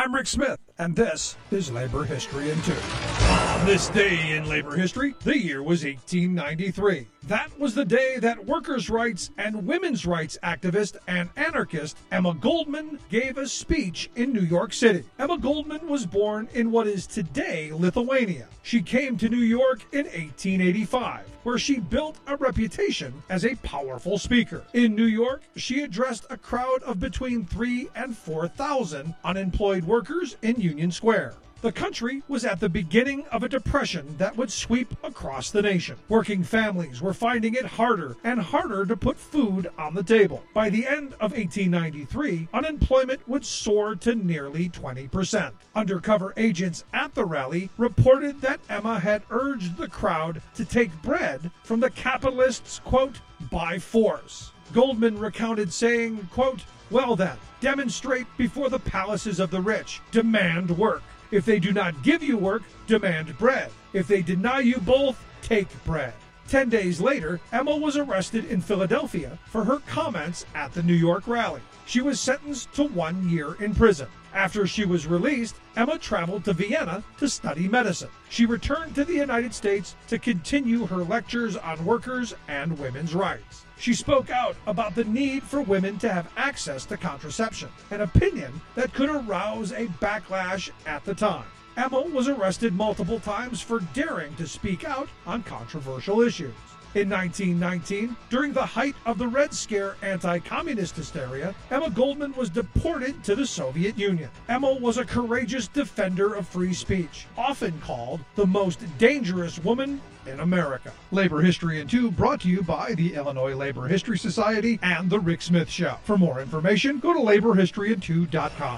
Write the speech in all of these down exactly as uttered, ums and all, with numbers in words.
I'm Rick Smith, and this is Labor History in Two. On this day in labor history, the year was eighteen ninety-three. That was the day that workers' rights and women's rights activist and anarchist Emma Goldman gave a speech in New York City. Emma Goldman was born in what is today Lithuania. She came to New York in eighteen eighty-five, where she built a reputation as a powerful speaker. In New York, she addressed a crowd of between three and four thousand unemployed workers in Union Square. The country was at the beginning of a depression that would sweep across the nation. Working families were finding it harder and harder to put food on the table. By the end of eighteen ninety-three, unemployment would soar to nearly twenty percent. Undercover agents at the rally reported that Emma had urged the crowd to take bread from the capitalists, quote, by force. Goldman recounted saying, quote, well then, demonstrate before the palaces of the rich, demand work. If they do not give you work, demand bread. If they deny you both, take bread. Ten days later, Emma was arrested in Philadelphia for her comments at the New York rally. She was sentenced to one year in prison. After she was released, Emma traveled to Vienna to study medicine. She returned to the United States to continue her lectures on workers and women's rights. She spoke out about the need for women to have access to contraception, an opinion that could arouse a backlash at the time. Emma was arrested multiple times for daring to speak out on controversial issues. In nineteen nineteen, during the height of the Red Scare anti-communist hysteria, Emma Goldman was deported to the Soviet Union. Emma was a courageous defender of free speech, often called the most dangerous woman in America. Labor History in Two brought to you by the Illinois Labor History Society and The Rick Smith Show. For more information, go to labor history in two dot com.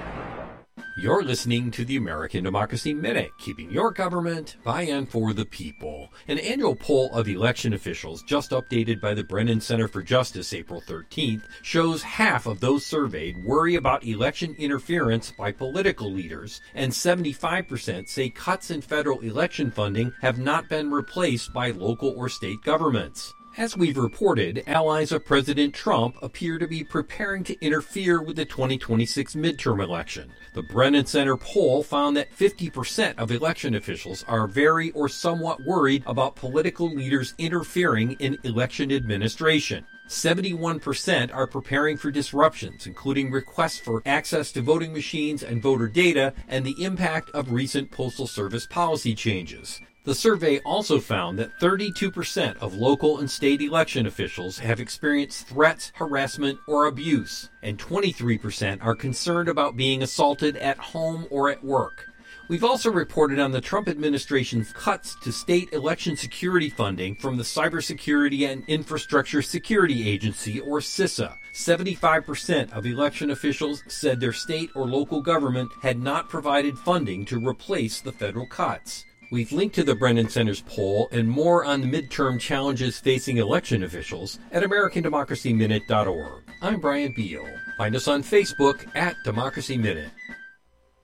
You're listening to the American Democracy Minute, keeping your government by and for the people. An annual poll of election officials just updated by the Brennan Center for Justice April thirteenth shows half of those surveyed worry about election interference by political leaders, and seventy-five percent say cuts in federal election funding have not been replaced by local or state governments. As we've reported, allies of President Trump appear to be preparing to interfere with the twenty twenty-six midterm election. The Brennan Center poll found that fifty percent of election officials are very or somewhat worried about political leaders interfering in election administration. seventy-one percent are preparing for disruptions, including requests for access to voting machines and voter data and the impact of recent Postal Service policy changes. The survey also found that thirty-two percent of local and state election officials have experienced threats, harassment, or abuse, and twenty-three percent are concerned about being assaulted at home or at work. We've also reported on the Trump administration's cuts to state election security funding from the Cybersecurity and Infrastructure Security Agency, or CISA. seventy-five percent of election officials said their state or local government had not provided funding to replace the federal cuts. We've linked to the Brennan Center's poll and more on the midterm challenges facing election officials at american democracy minute dot org. I'm Brian Beal. Find us on Facebook at Democracy Minute.